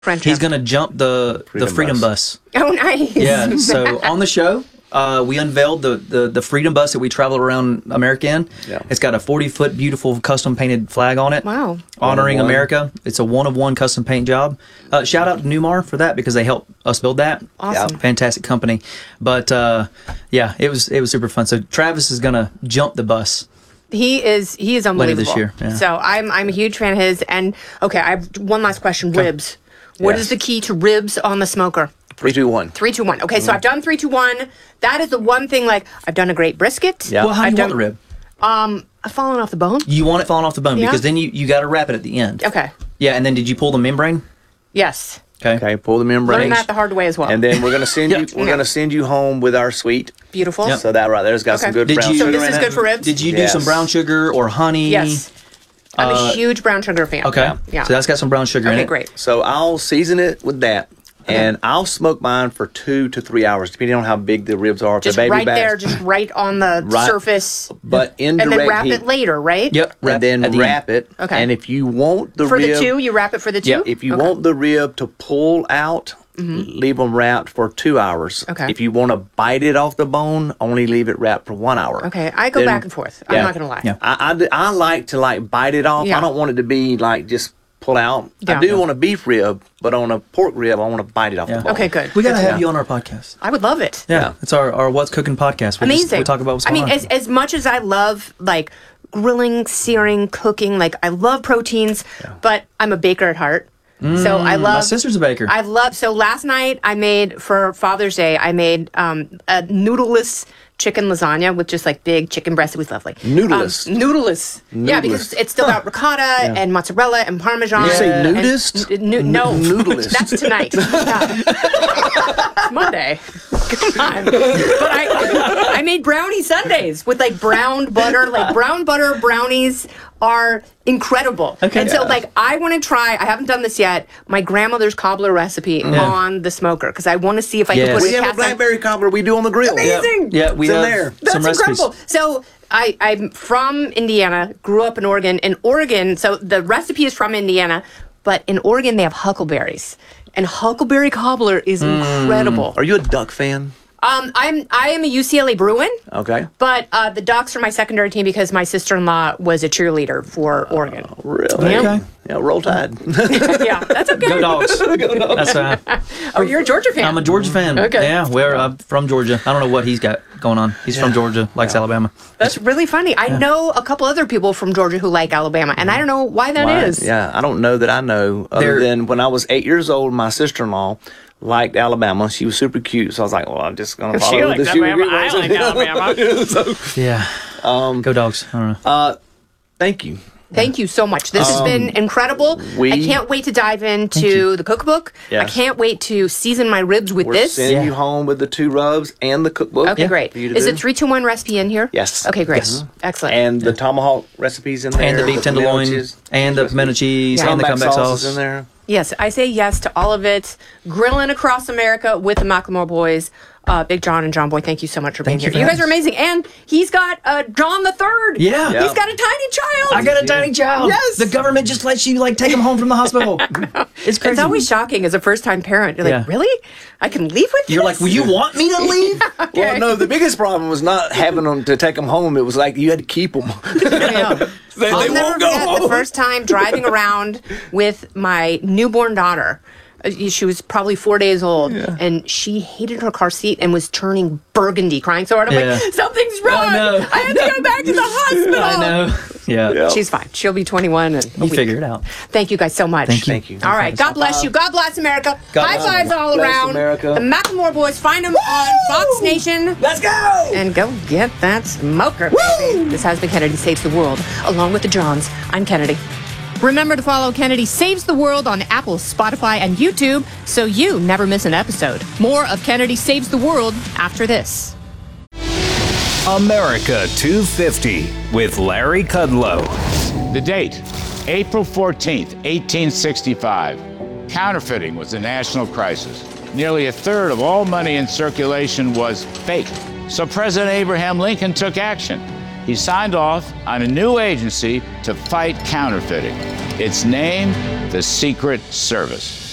He's going to jump the Freedom Bus. Oh, nice. Yeah. So on the show, we unveiled the Freedom Bus that we travel around America in. Yeah. It's got a 40-foot beautiful custom painted flag on it. Wow. Honoring America. It's a one-of-one custom paint job. Shout out to Newmar for that because they helped us build that. Awesome. Fantastic company. But yeah, it was super fun. So Travis is going to jump the bus. He is unbelievable. Later this year. Yeah. So I'm a huge fan of his. And okay, I have one last question. Ribs. What is the key to ribs on the smoker? 3, 2, 1. 3, 2, 1. Okay, so I've done 3, 2, 1. That is the one thing. Like I've done a great brisket. Yeah. Well, how do you want the rib? I've fallen off the bone. You want it falling off the bone Yeah. because then you got to wrap it at the end. Okay. Yeah, and then did you pull the membrane? Yes. Okay, pull the membrane. Learned that the hard way as well. And then we're gonna send you. We're Yeah. gonna send you home with our sweet. Beautiful. Yep. So that right there's got some Okay. good Did brown you- sugar So this in is it. good for ribs? Did you do Yes. some brown sugar or honey? Yes. I'm a huge brown sugar fan. Okay. Yeah. So that's got some brown sugar in Okay, it. great. So I'll season it with that, and I'll smoke mine for 2 to 3 hours, depending on how big the ribs are. If Just the baby right backs. there, just right on the Right. surface. But And indirect then wrap heat. it later, right? Yep. And then at the wrap end. it. Okay. And if you want the For rib, the 2, you wrap it for the 2? Yeah, if you Okay. want the rib to pull out, leave them wrapped for 2 hours. Okay. If you want to bite it off the bone, only leave it wrapped for 1 hour. Okay, I go Then- back and forth. I'm Yeah. not going to lie. Yeah. I like to bite it off. Yeah. I don't want it to be just pull out. Yeah. I do want a beef rib, but on a pork rib, I want to bite it off Yeah. the bone. Okay, good. We got to have Yeah. you on our podcast. I would love it. Yeah. It's our What's Cooking podcast. Amazing. We talk about what's I going mean, on. as much as I love grilling, searing, cooking, I love proteins, but I'm a baker at heart. So I love. My sister's a baker. So last night I made, for Father's Day, I made a noodleless chicken lasagna with just big chicken breasts. It was lovely. Noodleless? Noodless. Yeah, because it's still got ricotta and mozzarella and parmesan. You say and- nudist? No. Noodleless. That's tonight. Yeah. It's Monday. Come on. But I made brownie sundaes with brown butter. Brown butter brownies are incredible. Okay. And so I want to try, I haven't done this yet, my grandmother's cobbler recipe on the smoker because I want to see if I can Yes. put We a have a cast iron- blackberry cobbler we do on the grill. Amazing. Yeah, we It's in have there. some That's recipes. incredible. So I'm from Indiana, grew up in Oregon. In Oregon, so the recipe is from Indiana, but in Oregon they have huckleberries. And huckleberry cobbler is incredible. Are you a duck fan? I am a UCLA Bruin, Okay. but the Ducks are my secondary team because my sister-in-law was a cheerleader for Oregon. Really? Okay. Yeah, roll tide. Yeah, that's okay. Go Dogs. That's, Oh, you're a Georgia fan. I'm a Georgia fan. Okay. Yeah, we're from Georgia. I don't know what he's got going on. He's from Georgia, likes Alabama. That's really funny. I know a couple other people from Georgia who like Alabama, and I don't know why that is. Yeah, I don't know that I know. Other than when I was 8 years old, my sister-in-law liked Alabama. She was super cute, so I was like, well, I'm just going to follow the Sugar Green I like Alabama. Yeah. Go Dogs. I don't know. Thank you. Thank you so much. This has been incredible. I can't wait to dive into the cookbook. Yes. I can't wait to season my ribs with We're this. sending you home with the 2 rubs and the cookbook. Okay, great. for you to Is do. it 3-2-1 recipe in here? Yes. Okay, great. Yes. Excellent. And the tomahawk recipes in there. And the beef tenderloin, and the pimento cheese, Yeah. and the comeback comeback sauce sauce. is in there. Yes, I say yes to all of it. Grilling across America with the Macklemore boys. Big John and John Boy, thank you so much for being Thank you here. for You guys are having us. amazing. And he's got John the Third. Yeah. Yeah. He's got a tiny child. I got a tiny child. Yes. The government just lets you take him home from the hospital. It's crazy. It's always shocking as a first-time parent. You're Yeah. like, really? I can leave with You're this? like, well, you want me to leave? Well, no, the biggest problem was not having them to take them home. It was you had to keep them. Yeah. they I'll never won't go forget home. the first time driving around with my newborn daughter. She was probably 4 days old, and she hated her car seat and was turning burgundy, crying so hard. I'm Yeah. like, something's wrong. no. I have to go back to the hospital. I know. Yeah. She's fine. She'll be 21 in a You week. figure it out. Thank you guys so much. Thank you. Thank you. All right. God bless you. God bless America. God High bless fives all Bless around. America. The Macklemore boys. Find them on Fox Nation. Let's go! And go get that smoker, baby. This has been Kennedy Saves the World, along with the Johns. I'm Kennedy. Remember to follow Kennedy Saves the World on Apple, Spotify, and YouTube so you never miss an episode. More of Kennedy Saves the World after this. America 250 with Larry Kudlow. The date, April 14th, 1865. Counterfeiting was a national crisis. Nearly a third of all money in circulation was fake. So President Abraham Lincoln took action. He signed off on a new agency to fight counterfeiting. Its name, the Secret Service.